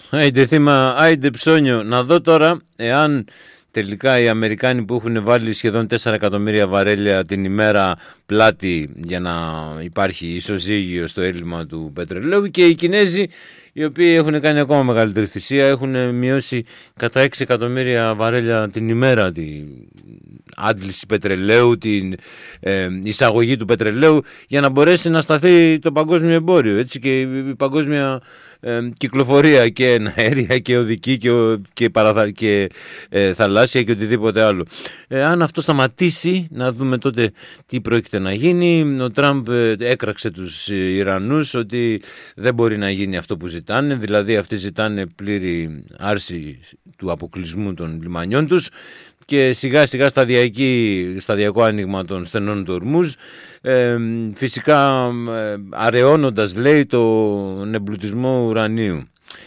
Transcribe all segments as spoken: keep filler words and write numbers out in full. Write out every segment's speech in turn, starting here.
Άιντε θύμα, άιντε ψώνιο. Να δω τώρα εάν τελικά οι Αμερικάνοι που έχουν βάλει σχεδόν τέσσερα εκατομμύρια βαρέλια την ημέρα πλάτη για να υπάρχει ισοζύγιο στο έλλειμμα του πετρελαίου, και οι Κινέζοι, οι οποίοι έχουν κάνει ακόμα μεγαλύτερη θυσία, έχουν μειώσει κατά έξι εκατομμύρια βαρέλια την ημέρα την άντληση πετρελαίου, την ε, εισαγωγή του πετρελαίου, για να μπορέσει να σταθεί το παγκόσμιο εμπόριο, έτσι, και η παγκόσμια ε, κυκλοφορία και αέρια και οδική και, και, παραθα, και ε, θαλάσσια και οτιδήποτε άλλο. Ε, αν αυτό σταματήσει, να δούμε τότε τι πρόκειται να γίνει. Ο Τραμπ ε, έκραξε τους Ιρανούς ότι δεν μπορεί να γίνει αυτό που ζητάνε, δηλαδή αυτοί ζητάνε πλήρη άρση του αποκλεισμού των λιμανιών τους και σιγά σιγά σταδιακή, σταδιακό άνοιγμα των στενών του Ορμούζ, ε, φυσικά ε, αραιώνοντας, λέει, τον εμπλουτισμό ουρανίου.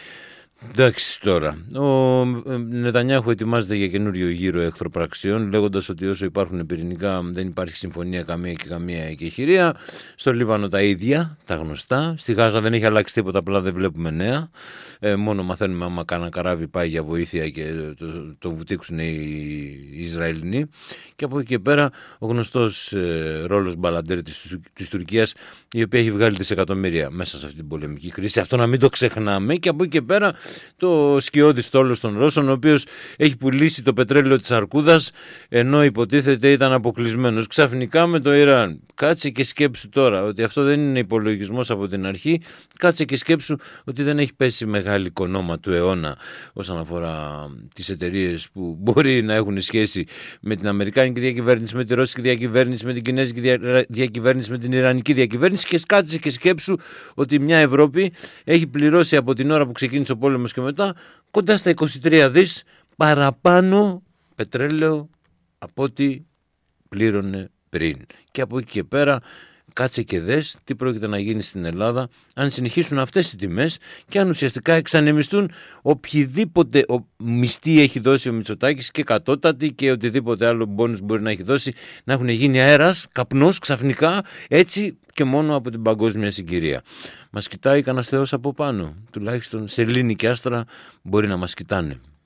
Εντάξει τώρα, ο Νετανιάχου ετοιμάζεται για καινούριο γύρο εχθροπραξιών, λέγοντας ότι όσο υπάρχουν πυρηνικά δεν υπάρχει συμφωνία καμία και καμία εκεχηρία. Στο Λίβανο τα ίδια, τα γνωστά. Στη Γάζα δεν έχει αλλάξει τίποτα, απλά δεν βλέπουμε νέα. Ε, μόνο μαθαίνουμε άμα κάνα καράβι πάει για βοήθεια και το, το βουτήξουν οι Ισραηλινοί. Και από εκεί και πέρα ο γνωστός ε, ρόλος μπαλαντέρ της, της Τουρκίας, η οποία έχει βγάλει δισεκατομμύρια μέσα σε αυτή την πολεμική κρίση. Αυτό να μην το ξεχνάμε. Και από εκεί και πέρα το σκιώδη στόλος των Ρώσων, ο οποίος έχει πουλήσει το πετρέλαιο της Αρκούδας ενώ υποτίθεται ήταν αποκλεισμένος ξαφνικά με το Ιράν. Κάτσε και σκέψου τώρα ότι αυτό δεν είναι υπολογισμός από την αρχή. Κάτσε και σκέψου ότι δεν έχει πέσει μεγάλη οικονόμα του αιώνα όσον αφορά τις εταιρείες που μπορεί να έχουν σχέση με την Αμερικάνικη διακυβέρνηση, με τη Ρώσικη διακυβέρνηση, με την Κινέζικη διακυβέρνηση, με την Ιρανική διακυβέρνηση, και κάτσε και σκέψου ότι μια Ευρώπη έχει πληρώσει από την ώρα που ξεκίνησε ο πόλεμος και μετά κοντά στα είκοσι τρία δις παραπάνω πετρέλαιο από ό,τι πλήρωνε πριν. Και από εκεί και πέρα κάτσε και δες τι πρόκειται να γίνει στην Ελλάδα αν συνεχίσουν αυτές οι τιμές και αν ουσιαστικά εξανεμιστούν οποιοδήποτε μισθή έχει δώσει ο Μητσοτάκης, και κατώτατη και οτιδήποτε άλλο μπόνους μπορεί να έχει δώσει, να έχουν γίνει αέρας, καπνός ξαφνικά, έτσι και μόνο από την παγκόσμια συγκυρία. Μας κοιτάει κανένας θεός από πάνω, τουλάχιστον σε λίνη και άστρα μπορεί να μας κοιτάνε.